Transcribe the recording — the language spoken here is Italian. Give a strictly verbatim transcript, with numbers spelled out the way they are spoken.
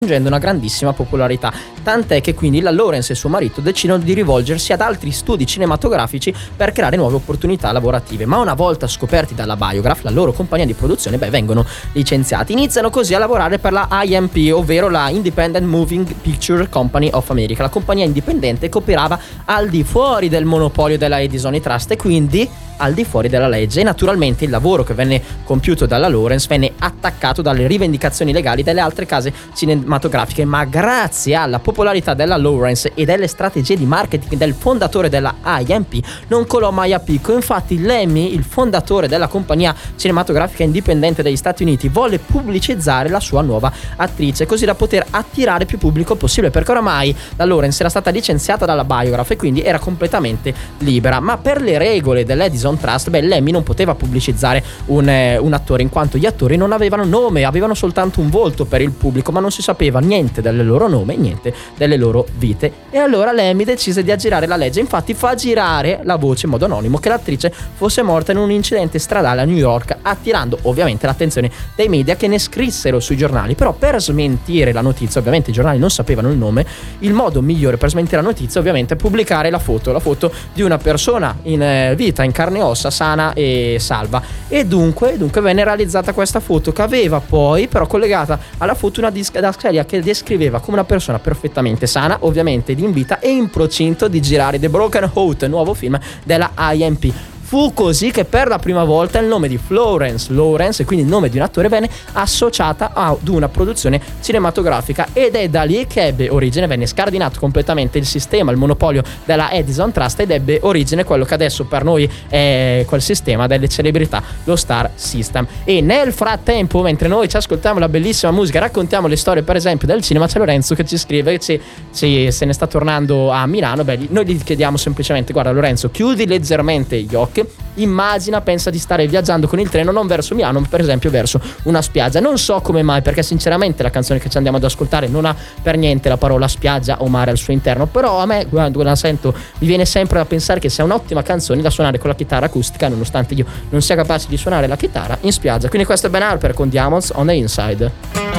raggiungendo una grandissima popolarità, tant'è che quindi la Lawrence e suo marito decidono di rivolgersi ad altri studi cinematografici per creare nuove opportunità lavorative, ma una volta scoperti dalla Biograph, la loro compagnia di produzione, beh, vengono licenziati. Iniziano così a lavorare per la I M P, ovvero la Independent Moving Picture Company of America, la compagnia indipendente che operava al di fuori del monopolio della Edison Trust e quindi al di fuori della legge. E naturalmente il lavoro che venne compiuto dalla Lawrence venne attaccato dalle rivendicazioni legali delle altre case cinematografiche, ma grazie alla popolarità della Lawrence e delle strategie di marketing del fondatore della I M P non colò mai a picco. Infatti Lemmy, il fondatore della compagnia cinematografica indipendente degli Stati Uniti, volle pubblicizzare la sua nuova attrice così da poter attirare più pubblico possibile, perché oramai la Lawrence era stata licenziata dalla Biograph e quindi era completamente libera. Ma per le regole dell'Edison Trust, beh, Lemmy non poteva pubblicizzare un, eh, un attore, in quanto gli attori non avevano nome, avevano soltanto un volto per il pubblico, ma non si sapeva niente del loro nome, niente delle loro vite. E allora Lemmy decise di aggirare la legge. Infatti fa girare la voce in modo anonimo che l'attrice fosse morta in un incidente stradale a New York, attirando ovviamente l'attenzione dei media che ne scrissero sui giornali. Però per smentire la notizia, ovviamente i giornali non sapevano il nome, il modo migliore per smentire la notizia ovviamente è pubblicare la foto, la foto di una persona in eh, vita, in carne e ossa, sana e salva. E dunque, dunque venne realizzata questa foto, che aveva poi però collegata alla foto una didascalia che descriveva come una persona perfettamente sana, ovviamente in vita e in procinto di girare The Broken Heart, nuovo film della I M P. Fu così che per la prima volta il nome di Florence Lawrence, e quindi il nome di un attore, venne associata ad una produzione cinematografica, ed è da lì che ebbe origine, venne scardinato completamente il sistema, il monopolio della Edison Trust, ed ebbe origine quello che adesso per noi è quel sistema delle celebrità, lo Star System. E nel frattempo, mentre noi ci ascoltiamo la bellissima musica, raccontiamo le storie per esempio del cinema, c'è Lorenzo che ci scrive che se, se ne sta tornando a Milano. Beh, noi gli chiediamo semplicemente: guarda Lorenzo, chiudi leggermente gli occhi, immagina, pensa di stare viaggiando con il treno non verso Milano, ma per esempio verso una spiaggia. Non so come mai, perché sinceramente la canzone che ci andiamo ad ascoltare non ha per niente la parola spiaggia o mare al suo interno, però a me quando la sento mi viene sempre da pensare che sia un'ottima canzone da suonare con la chitarra acustica, nonostante io non sia capace di suonare la chitarra in spiaggia. Quindi questo è Ben Harper con Diamonds on the Inside.